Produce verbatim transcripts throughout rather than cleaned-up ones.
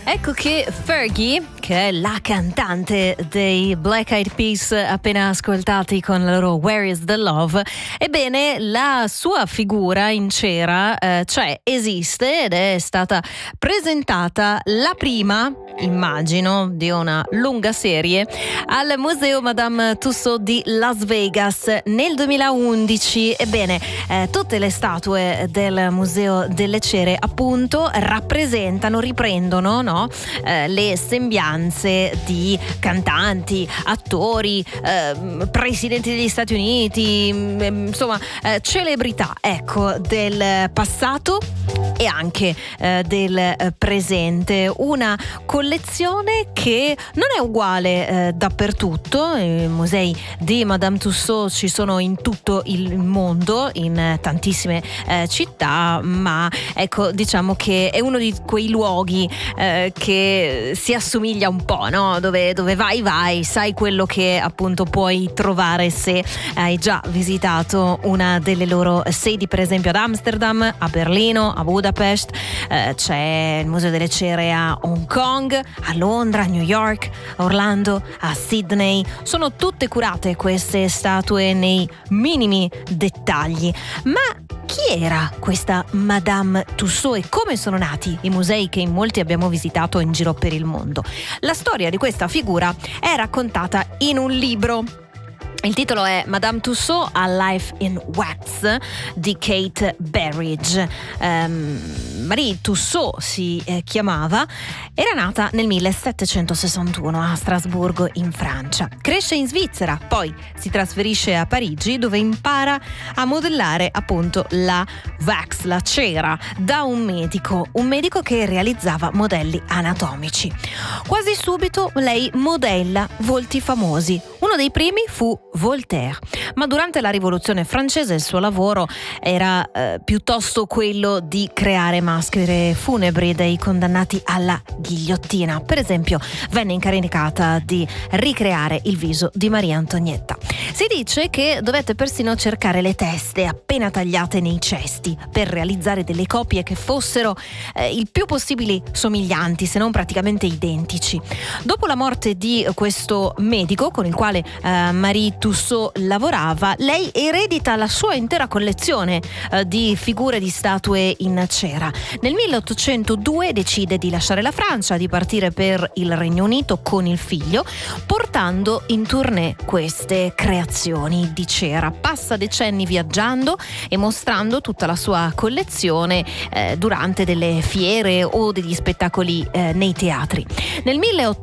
Ecco che Fergie, che è la cantante dei Black Eyed Peas appena ascoltati con la loro Where is the Love, ebbene la sua figura in cera eh, c'è, esiste ed è stata presentata la prima, immagino, di una lunga serie al Museo Madame Tussauds di Las Vegas nel duemilaundici. Ebbene, eh, tutte le statue del Museo delle Cere appunto rappresentano, riprendono no? eh, le sembianze di cantanti, attori, eh, presidenti degli Stati Uniti, mh, insomma eh, celebrità ecco del passato e anche eh, del eh, presente. Una collezione che non è uguale eh, dappertutto. I musei di Madame Tussauds ci sono in tutto il mondo, in eh, tantissime eh, città, ma ecco, diciamo che è uno di quei luoghi eh, che si assomiglia un po', no? Dove, dove vai vai, sai quello che appunto puoi trovare se hai già visitato una delle loro sedi, per esempio ad Amsterdam, a Berlino, a Budapest. Eh, c'è il Museo delle Cere a Hong Kong, a Londra, a New York, a Orlando, a Sydney. Sono tutte curate queste statue nei minimi dettagli. Ma chi era questa Madame Tussauds e come sono nati i musei che in molti abbiamo visitato in giro per il mondo? La storia di questa figura è raccontata in un libro. Il titolo è Madame Tussauds, A Life in Wax di Kate Berridge. Um, Marie Tussauds si eh, chiamava, era nata nel millesettecentosessantuno a Strasburgo in Francia. Cresce in Svizzera, poi si trasferisce a Parigi dove impara a modellare appunto la wax, la cera, da un medico, un medico che realizzava modelli anatomici. Quasi subito lei modella volti famosi. Uno dei primi fu Voltaire, ma durante la Rivoluzione francese il suo lavoro era eh, piuttosto quello di creare maschere funebri dei condannati alla ghigliottina. Per esempio, venne incaricata di ricreare il viso di Maria Antonietta. Si dice che dovette persino cercare le teste appena tagliate nei cesti per realizzare delle copie che fossero eh, il più possibili somiglianti, se non praticamente identici. Dopo la morte di questo medico con il quale eh, Marie Tussauds lavorava, lei eredita la sua intera collezione eh, di figure di statue in cera. Nel milleottocentodue decide di lasciare la Francia, di partire per il Regno Unito con il figlio, portando in tournée queste creazioni di cera. Passa decenni viaggiando e mostrando tutta la sua collezione eh, durante delle fiere o degli spettacoli eh, nei teatri. Nel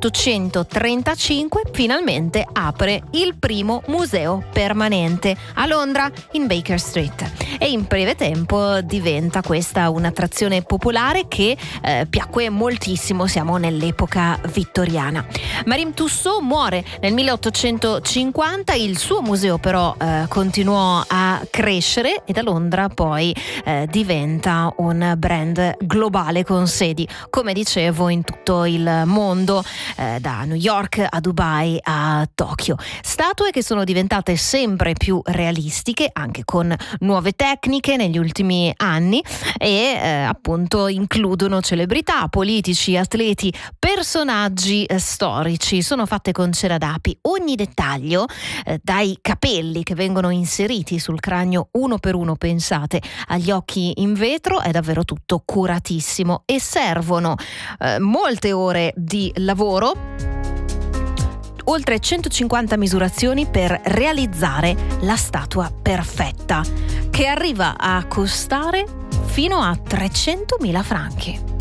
milleottocentotrentacinque finalmente apre il primo museo permanente a Londra in Baker Street e in breve tempo diventa questa un'attrazione popolare che eh, piacque moltissimo. Siamo nell'epoca vittoriana. Marie Tussauds muore nel milleottocentocinquanta, il suo museo però eh, continuò a crescere e da Londra poi eh, diventa un brand globale con sedi, come dicevo, in tutto il mondo, eh, da New York a Dubai a Tokyo. Statue che sono diventate sempre più realistiche, anche con nuove tecniche negli ultimi anni e eh, appunto includono celebrità, politici, atleti, personaggi eh, storici. Sono fatte con cera d'api. Ogni dettaglio, eh, dai capelli che vengono inseriti sul cranio uno per uno, pensate, agli occhi in vetro, è davvero tutto curatissimo e servono eh, molte ore di lavoro, oltre centocinquanta misurazioni per realizzare la statua perfetta, che arriva a costare fino a trecentomila franchi.